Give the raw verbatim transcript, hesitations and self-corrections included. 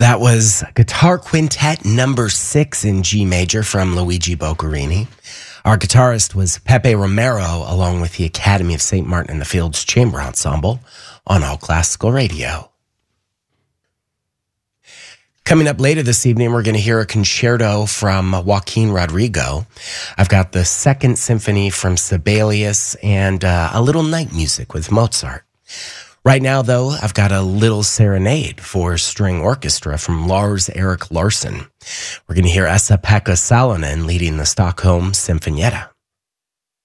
That was Guitar Quintet number six in G major from Luigi Boccherini. Our guitarist was Pepe Romero, along with the Academy of Saint Martin in the Fields Chamber Ensemble on All Classical Radio. Coming up later this evening, we're going to hear a concerto from Joaquin Rodrigo. I've got the Second Symphony from Sibelius and uh, a little night music with Mozart. Right now, though, I've got a little serenade for string orchestra from Lars-Erik Larsson. We're going to hear Esa-Pekka Salonen leading the Stockholm Sinfonietta.